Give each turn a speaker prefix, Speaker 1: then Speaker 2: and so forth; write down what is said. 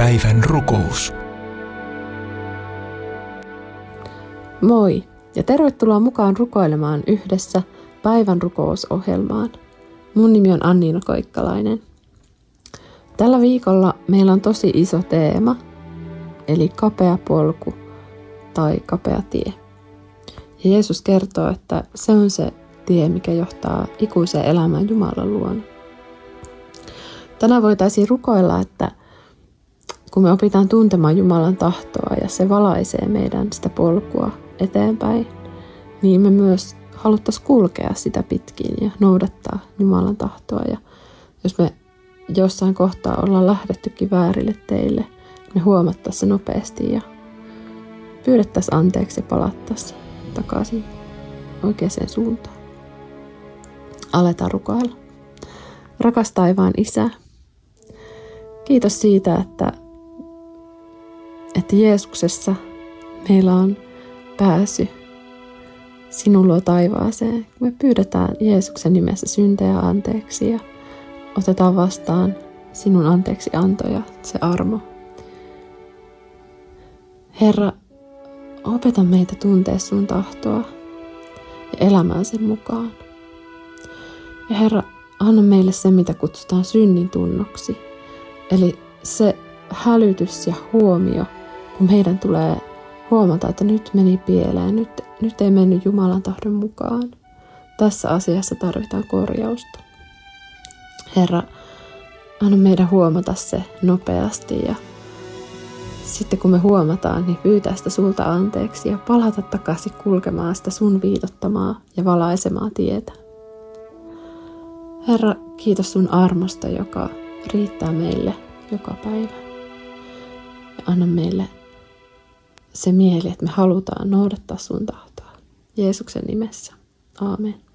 Speaker 1: Päivän rukous.
Speaker 2: Moi ja tervetuloa mukaan rukoilemaan yhdessä päivän rukousohjelmaan. Mun nimi on Anniina Koikkalainen. Tällä viikolla meillä on tosi iso teema, eli kapea polku tai kapea tie. Ja Jeesus kertoo, että se on se tie, mikä johtaa ikuiseen elämään Jumalan luona. Tänään voitaisiin rukoilla, että kun me opitaan tuntemaan Jumalan tahtoa ja se valaisee meidän sitä polkua eteenpäin, niin me myös haluttaisiin kulkea sitä pitkin ja noudattaa Jumalan tahtoa. Ja jos me jossain kohtaa ollaan lähdettykin väärille teille, me huomattaisiin se nopeasti ja pyydettäisiin anteeksi ja palattaisiin takaisin oikeaan suuntaan. Aletaan rukoilla. Rakas taivaan Isä, kiitos siitä, että Jeesuksessa meillä on pääsy sinun luo taivaaseen. Me pyydetään Jeesuksen nimessä syntejä anteeksi ja otetaan vastaan sinun anteeksianto ja se armo. Herra, opeta meitä tuntea sun tahtoa ja elämään sen mukaan. Ja Herra, anna meille se, mitä kutsutaan synnin tunnoksi. Eli se hälytys ja huomio, kun meidän tulee huomata, että nyt meni pieleen, nyt ei mennyt Jumalan tahdon mukaan. Tässä asiassa tarvitaan korjausta. Herra, anna meidän huomata se nopeasti ja sitten kun me huomataan, niin pyytää sitä sulta anteeksi ja palata takaisin kulkemaan sitä sun viitottamaa ja valaisemaa tietä. Herra, kiitos sun armosta, joka riittää meille joka päivä. Ja anna meille se mieli, että me halutaan noudattaa sun tahtoa. Jeesuksen nimessä. Aamen.